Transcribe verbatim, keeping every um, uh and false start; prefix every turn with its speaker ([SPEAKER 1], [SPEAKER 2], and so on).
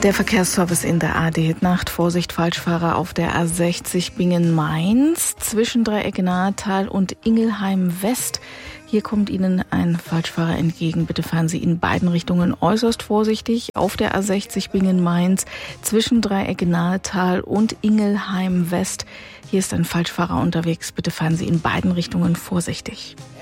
[SPEAKER 1] Der Verkehrsservice in der A D. Nacht, Vorsicht, Falschfahrer auf der A sechzig Bingen-Mainz zwischen Dreieck-Nahetal und Ingelheim-West. Hier kommt Ihnen ein Falschfahrer entgegen. Bitte fahren Sie in beiden Richtungen äußerst vorsichtig. Auf der A sechzig Bingen-Mainz zwischen Dreieck-Nahetal und Ingelheim-West. Hier ist ein Falschfahrer unterwegs. Bitte fahren Sie in beiden Richtungen vorsichtig.